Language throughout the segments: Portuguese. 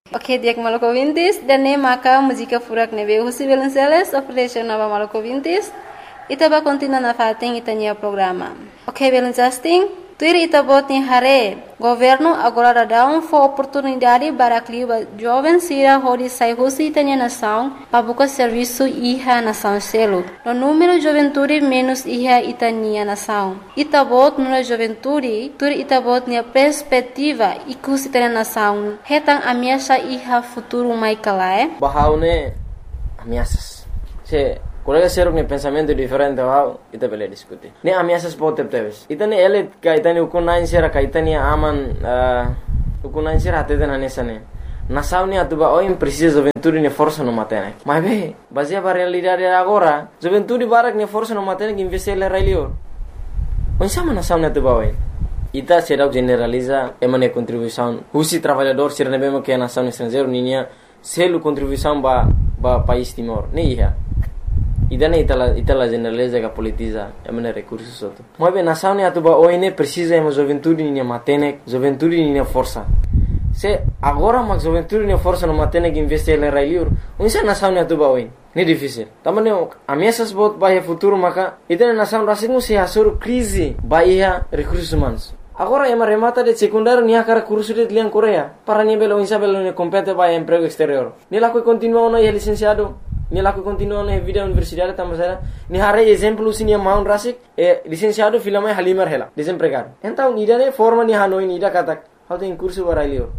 Oke, dia maluco vintis, dan ne maka música furak nebe husi Belenceles, operation nova maluco vintis, itaba continua na fating itania programa. Oke, Belencasting, tuir itabot ni hare, governo agora dá oportunidade para clima jovem sira hodi sai husi itania nação, para buscar serviço iha nação selo. No número juventude menos iha itania nação. Itabot nuna juventude, tuir itabot ni perspectiva ikus itania nação. Hetang ameaça iha futuro mai kalae. Bahaune ameaças. Se colega seruk ne pensamento diferente wow, ita bele diskuti. Ne ameaças pode teves. Itane ele kaitani ukunain sera kaitani aman ukunain sera ateden anesane. Nação ne atuba o precisa juventude ne força no matene. Mas be, baseia para realidade agora, juventude barak ne força no matene que investir ele railio. Onde mana nação ne atuba oi. Ita será generaliza emane contribuição. Husi trabalhador será ne bemo que a nação estrangeiro ninia selo contribuição ba país Timor. Ne ia. Idane itala generaliza que politiza emane recursos outro. Mas bem nação ne atuba oi ne precisa ema juventude ninia matene, juventude ninia força. Se agora mas juventude ninia força no matene que investir ele railio. Onde nação ne atuba oi. Ne difícil. Também ameaças bot bahia futuro maka itane nação rasingu se hasur crise bahia recursos humanos. Agora ema remata de secundário nia cara curso de liang Coreia. Para nia belo insa belo ne compete bahia emprego exterior. Ni lá que continua no licenciado. Ni lá que continua na vida universidade também. Ni hare exemplo se nia maun rasik licenciado filama halimar hela desempregado. Então ni dane forma ni hanoi ni da katak. How tem curso para ilio.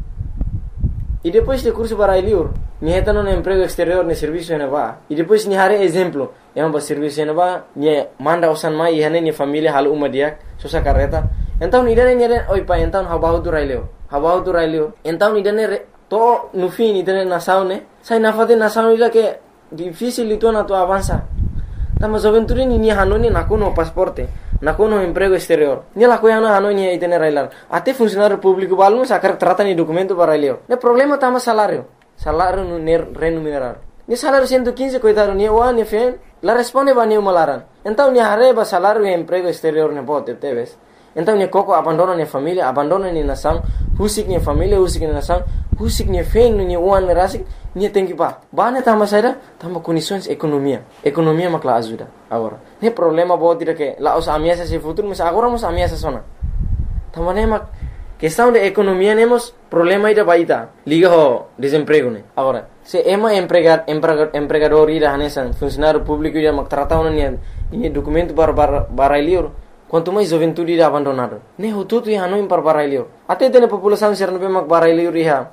E depois de curso para ilio, ni heta no emprego exterior ne serviço ne va. E depois ni hare exemplo, ema ba serviço ne va, ni manda osan mai e hane ni família halu uma dia, sosa carreta. Então ni dane oi pa então habahu tu railio. Então ni dane to no fim ni dane nação ne, sai na fade nação ila que difícil itu na tu avança. Tama juventude ni hanoni nakuno pasporte. Nakuno emprego exterior. Ni la coiana hanoni itene railar. Até funcionário público balmo sacar trata ni documento para railio. Ne problema tama salário. Salário no remunerado. Ni salário 115 coitado ni o ni fen. La responde ba ni malaran. Então ni arreba salário e emprego exterior ne pode teves. Então ni coco abandona ni família, abandona ni nação, husik ni família, husik ni nação, husik ni fen ni uan rasik ni tem que ba. Ba ne tama saída, tama condições economia. Economia makla ajuda agora. Ne problema pode dire que lá os ameaças se futuro, mas agora nos ameaças sona. Tama ne mak questão de economia nemos problema ida baita. Liga ho desemprego ne. Agora, se ema empregador ida hanesan funcionário público ida mak tratau ni documento para ilio. Quanto mais juventude ida abandonado. Ne ho tudo ia no para ilio. Até tem população ser no mak para ilio riha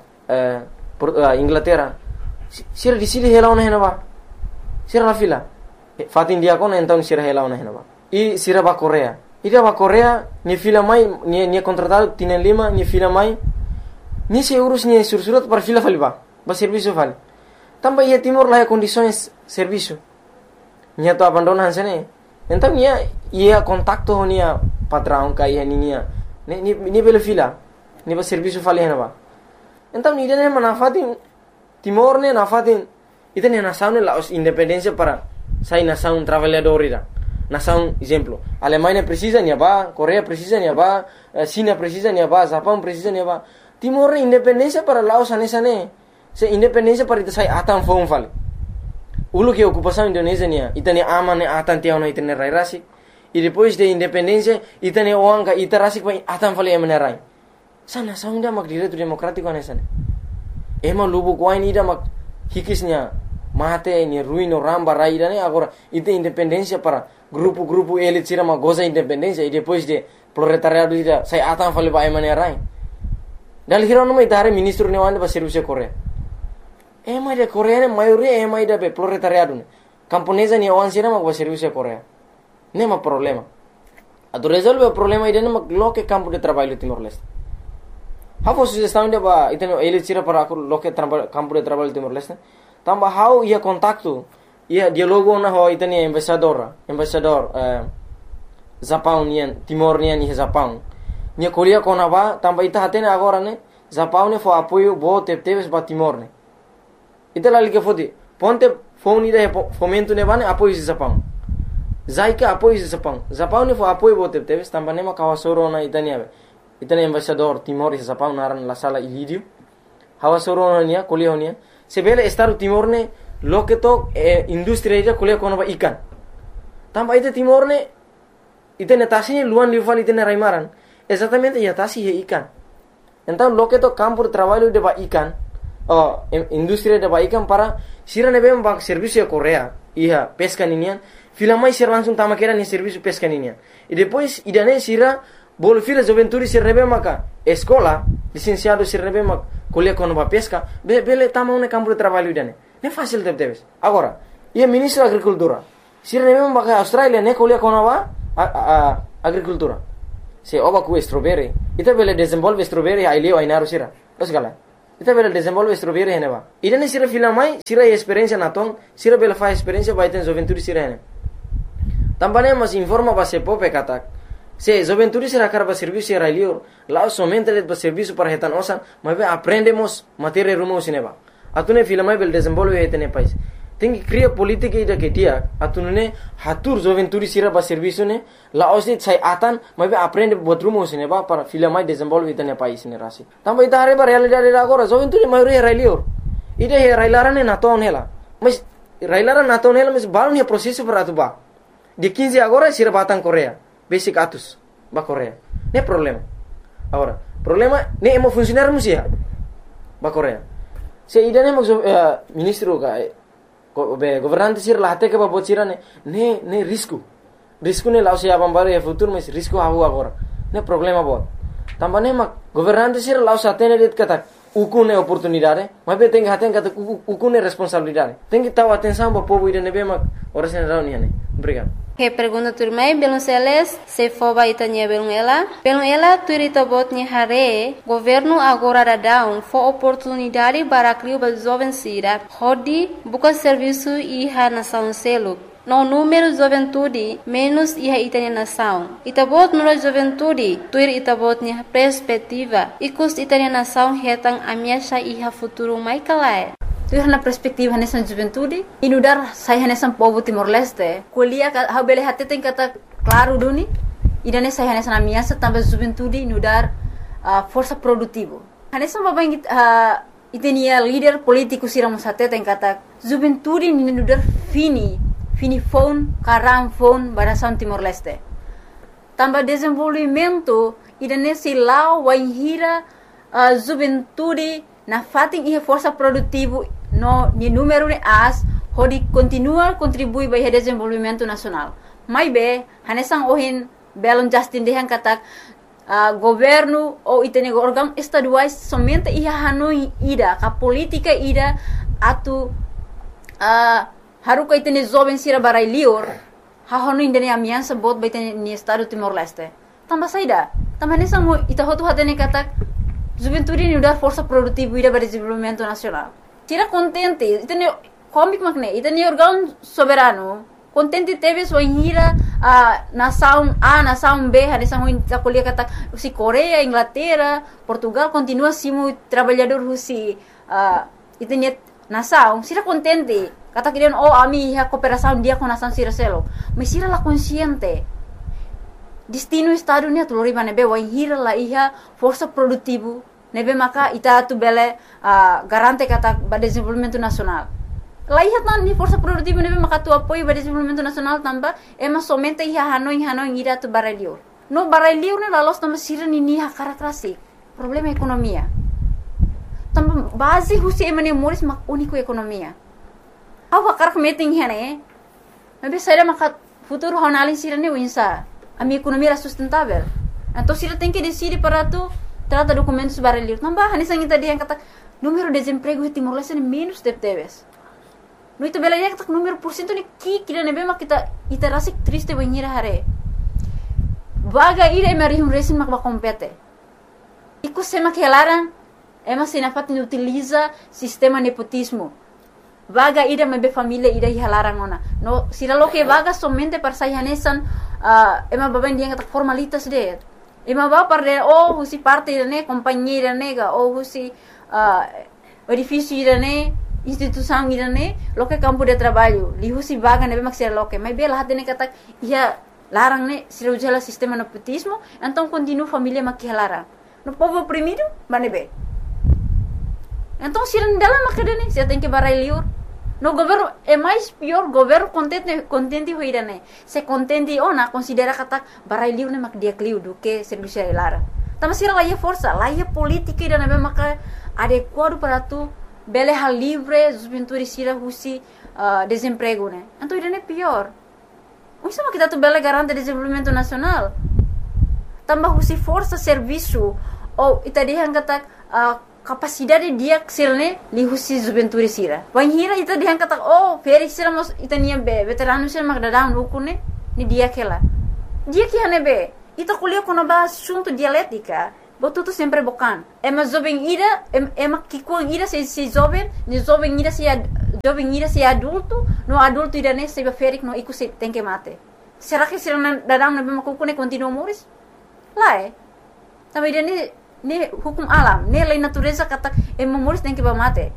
Inglaterra. Sira di sini hela ona henaba. Sira la fila. Fatin dia kona então sira hela ona henaba. E sira ba Coreia. Ida ba Coreia ni fila mai ni contratado tienen lima ni fila mai. Ni se urus ni sursurat para fila faliba. Ba serviço vale. Tamba ia Timor lá condições serviço. Ni to abandonan sene. Então ia contacto nia patrão kai nia. Ni bela fila. Ni ba serviço vale henaba. Então ni dene manafatin Timor ne nafatin itene nação ne la independência para sai nação trabalhador ira. Nação exemplo, Alemanha precisa ni ba, Coreia precisa ni ba, China precisa ni ba, Japão precisa ni ba. Timor ne independência para Laos anesane. Se independência para ita sai atan fom vale. Ulu que ocupação Indonésia nia, itane aman ne atan tiao na itane rai rasik. E depois de independência itane oanga ita rasik vai atan vale emenerai. Sa nação inda mak direito democrático anesane. Ema lubu kuain ida mak hikisnya mate ni ruino ramba raida ne agora ite independência para grupo elite sira mak goza independência e depois de proletariado ida sai atan fale ba emane rai. Dal hiro no mai dare ministro ne wande ba serviço Coreia. Ema de Coreia ne maioria ema ida be proletariado ne. Camponesa ni awan sira mak ba serviço Coreia. Nema problema. Ado resolve o problema ida ne mak loke campo de trabalho Timor-Leste. How sugestão de ba iteno ele tira para loke campo de trabalho Timor-Leste. Tamba how ia contacto ia dialogo na ho itene embaixador Japão nian Timor nian ni Japão. Nia kolia kona ba tamba ita hatene agora ne Japão ne fo apoio bo teves ba Timor ne. Ita la liga fodi ponte phone ida fomento ne bane apoio Japão. Zaika apoio Japão. Japão ne fo apoio bo teves tamba ne ma kawasoro na itania. Itane embaixador Timor e Japão naran la sala Ilídio. hawa soronia kuliah honia sebele Estado Timor ne loke to industri ida kuliah kono ba ikan tamba ite Timor ne ite netasi luan liufal ite raimaran exatamente ya tasi he ikan então loke to campo de trabalho de ba ikan industri de ba ikan para sira nebe bak serviço Korea ia pesca ninian filamai sira langsung tama kera ni serviço pesca ninian e depois idane sira bolo fila juventude sira nebe maka escola licenciado sira nebe mak kuliah kono ba pesca bele tama une campo de trabalho idane ne fácil debes agora ia ministro agricultura sira nebe maka Australia ne kuliah kono ba agricultura se oba ku strawberry ita bele desenvolve strawberry ai leo ai naru sira terus gala ita bele desenvolve strawberry hene ba idane sira filamai sira experiência naton sira bele fa experiência ba iten juventude sira hene também mas informa ba se pope katak se juventude sira karba serviço sira leo lá somente le serviço para retan osan mas aprendemos matéria rumo sineba atune filamai bele desenvolve etene país tem que criar política ida que dia atunune hatur juventude sira ba serviço ne la osit sai atan mas aprende buat rumo sineba para filamai desenvolve etene país ne rasi também ita areba realidade agora juventude maioria railio ida he railarane naton hela mas railaran naton hela mas baru ne processo para atuba de 15 agora sira batang Korea basic atus ba Korea ne problema agora problema ne emo funcionar musia ba Korea se ida ne ministro ka governante sir lahte ke ba bocira ne risco ne lao se abam baru ya futuro mas risco hawu agora ne problema bot tambane mak governante sir lao satene det kata ukune oportunidade mas be tenga haten kata ukune responsabilidade tengi tahu atenção ba povo ida ne be mak ora sen rauni ne obrigado. Que pergunta turmai belum seles se foba itanya belum ela turita botnya hare governo agora dadão fo oportunidade para criar ba jovem sira hodi buka serviço iha nação selo no número juventude menos iha itanya nação itabot no juventude tuir itabotnya perspectiva ikus itanya nação hetang amiasha iha futuro mai kalai tu na perspektiva nessa juventude inudar saya nessa povo Timor Leste kuliah ha bele hati tem kata claro duni idane saya nessa na minha também juventude inudar força produtivo nessa babang itenia líder político siramos hati tem kata juventude inudar fini phone karang phone barasan Timor Leste tambah desenvolvimento idane silau waihira juventude na fating iha força produtivo no ni número de as hodi continua contribui para o desenvolvimento nacional mai be hanesang ohin belon Justin dehan katak governo ou itene órgão estaduais somente iha hanoi ida ka política ida atu haruka itene jovem sira barai lior ha honu indene amiança bot baitene ni estado Timor Leste tamba saida tamba hanesang ita hotu hatene katak juventude ni udah força produtiva ida para desenvolvimento nacional tira contente itene comic makne itene órgão soberano contente teve sua hira nação A nação B hanesang ita kuliah kata si Korea Inglaterra Portugal continua simu trabalhador husi itene nação sira contente kata kirian ami ha cooperação dia com nação sira selo mas sira la consciente destino estado ni atulori manebe wa hira la iha força produtivo nebe maka ita tu bele garante kata ba desenvolvimento nacional la iha tan ni força produtivo nebe maka tu apoio ba desenvolvimento nacional tamba ema somente iha hanoi ira tu barelio no barelio ne la los tamba sira ni ha karakterasi problema ekonomia tamba base husi emane moris mak unico ekonomia awa karak meeting hene nebe saya maka futuro honalin sira ni winsa a minha economia era sustentável. Então, se ele tem que decidir para tu trata documentos barulhos, não vai. Nessa gente dia kata número de desemprego em Timor Leste menos de teves. No itu bela dia kata número por cento ni kira nebe mak kita rasik triste banhira hare. Vaga ira emerihum resin mak ba compete. Iku sema que elaran ema sinafat ni utiliza sistema nepotismo. Vaga ida mebe família ida hilaran ona. No sila lo que vaga somente para sayanesan ema baben dia kata formalitas de. Ema ba para husi parte ne companhia nega husi edifício ne instituição ne lo que campo de trabalho. Li husi vaga nebe mak sila lo que. Mas bela hatene kata ia larang ne sila ujala sistema nepotismo, então continua família mak hilaran. No povo oprimido, manebe. Então se dalam makadane se tem que barai liur. No governo é mais pior governo contente hoirane. Se contente ona considera kata barai liur ne mak dia kliu do que serviço lara. Tama sira lá força, lá política e na maka adequado para tu bele hal livre, juventude sira husi desemprego né. Então irane pior. Isso é kita tu bele garante desenvolvimento nacional. Tambah husi força serviço ou itadihan kata capacidade dia sirne li husi juventude sira. Wan hira itadihan kata feri sira mos itania be veterano sira mak dadang rukune ni dia kela. Dia que hane be ita kuliah kono ba assunto dialética. Botu tu sempre bokan. Ema jovem ira, ema kikuang ira se jovem, ni jovem ira se adulto, no adulto ira ne se ferik no iku se tem que mate. Será que sira dadang na be makukune continua moris? Lá Também ne hukum alam, ne lei natureza kata moris tem que mate.